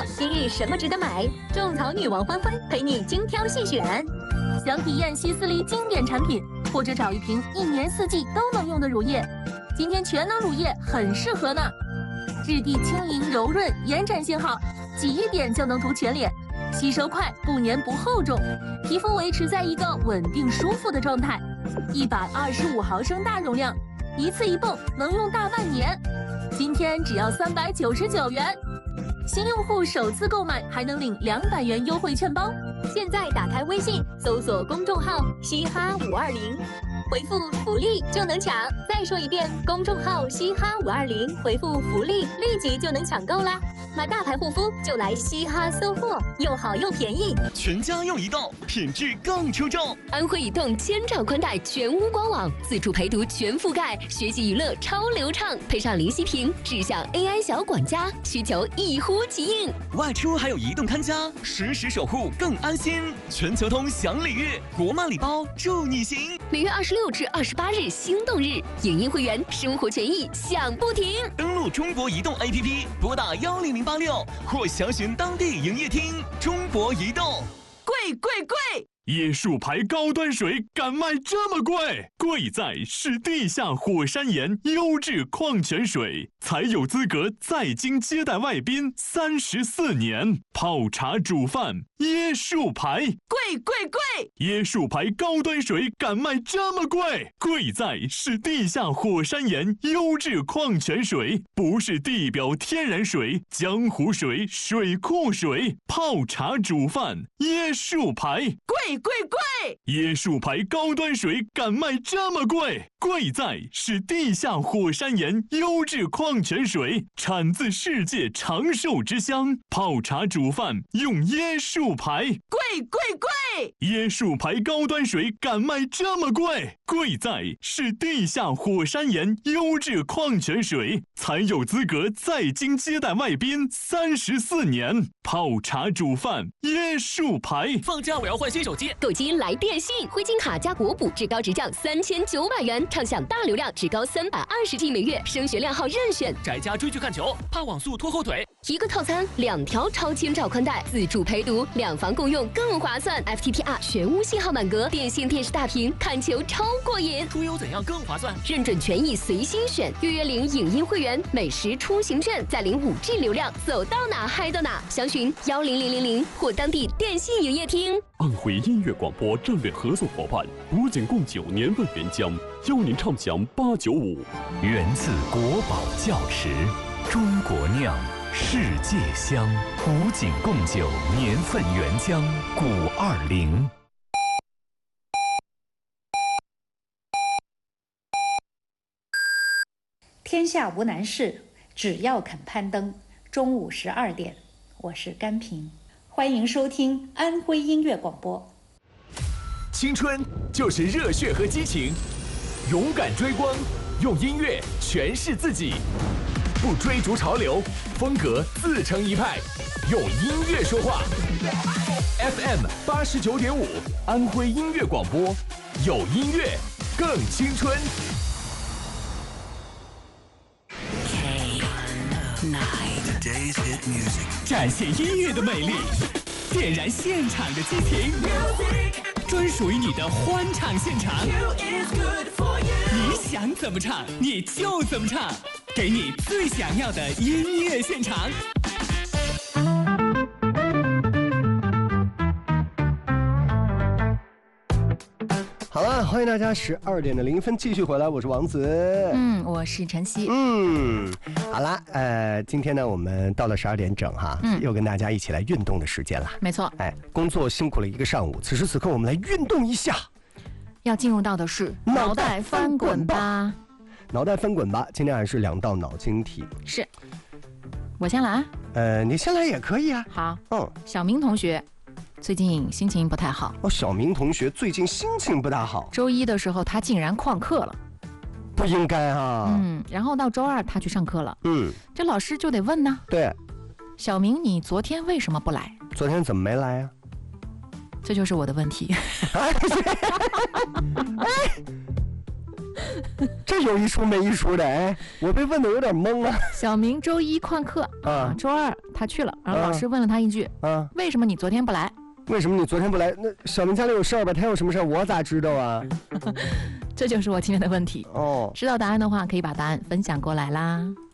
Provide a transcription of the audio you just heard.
今日什么值得买？种草女王欢欢陪你精挑细选。 想体验希思黎经典产品，或者找一瓶1年4季都能用的乳液，今天全能乳液很适合呢。质地轻盈柔润，延展性好，挤一点就能涂全脸，吸收快，不粘不厚重，皮肤维持在一个稳定舒服的状态。125毫升大容量，一次一泵能用大半年。今天只要399元，新用户首次购买还能领200元优惠券包。 现在打开微信，搜索公众号“嘻哈520”，回复“福利”就能抢。再说一遍，公众号“嘻哈520”，回复“福利”，立即就能抢购啦！买大牌护肤就来嘻哈搜货，又好又便宜。 全家用移动，品质更出众。 安徽移动千兆宽带全屋官网，自助陪读全覆盖，学习娱乐超流畅，配上林息屏智享 AI 小管家，需求一呼即应。 外出还有移动看家，实时守护更安心。全球通享礼遇，国漫礼包助你行。 6月26至28日心动日，影音会员生活权益享不停。 登录中国移动 APP， 拨打10086或详询当地营业厅。中国移动， 贵贵贵！ 椰树牌高端水敢卖这么贵？贵在是地下火山岩优质矿泉水，才有资格在京接待外宾34年。泡茶煮饭，椰树牌， 贵贵贵！ 椰树牌高端水敢卖这么贵？贵在是地下火山岩优质矿泉水，不是地表天然水、江湖水、水库水。泡茶煮饭，椰树牌， 贵贵贵！ 椰树牌高端水敢卖这么贵？贵在是地下火山岩优质矿泉水，产自世界长寿之乡。泡茶煮饭用椰树牌， 贵贵贵！ 椰树牌高端水敢卖这么贵？贵在是地下火山岩优质矿泉水，才有资格在京接待外宾34年。泡茶煮饭，椰树牌。 放假我要换新手机， 购机来电信，灰金卡加国补至高直降3900元，畅享大流量至高320G 每月，升学亮号任选。 宅家追剧看球，怕网速拖后腿。 一个套餐2条超千兆宽带，自助陪读，2房共用更划算。FTTR 全屋信号满格，电信电视大屏，看球超过瘾。 出游怎样更划算？ 认准权益随心选，月领影音会员，美食出行券，再领5G 流量，走到哪嗨到哪。详询10000或当地电信营业厅。 安徽音乐广播战略合作伙伴古井贡酒年份原浆，邀您畅享895。 源自国宝窖池，中国酿，世界香。古井贡酒年份原浆520。 天下无难事，只要肯攀登。中午12点，我是甘平，欢迎收听安徽音乐广播。 青春就是热血和激情，勇敢追光，用音乐诠释自己，不追逐潮流，风格自成一派，用音乐说话。FM 89.5，安徽音乐广播，有音乐更青春。 展现音乐的美丽，点燃现场的激情，专属于你的欢唱现场。你想怎么唱，你就怎么唱，给你最想要的音乐现场。 好了，欢迎大家12点0分继续回来，我是王子。 我是晨曦。 好啦，今天呢，我们到了12点整哈，又跟大家一起来运动的时间了。 没错。 工作辛苦了一个上午，此时此刻我们来运动一下。 要进入到的是脑袋翻滚吧。 脑袋翻滚吧，今天还是2道脑筋题。 是。我先来。 你先来也可以啊。 好。小明同学。最近心情不太好。 小明同学最近心情不大好。 周一的时候他竟然旷课了， 不应该啊。 然后到周二他去上课了。这老师就得问呢。 对， 小明，你昨天为什么不来？ 昨天怎么没来啊？ 这就是我的问题。 这有一说没一说的，哎，我被问的有点懵啊。 小明周一旷课啊，周二他去了，然后老师问了他一句啊，为什么你昨天不来？ 为什么你昨天不来？那小明家里有事儿吧？他有什么事儿？我咋知道啊？ 这就是我今天的问题哦。知道答案的话，可以把答案分享过来啦。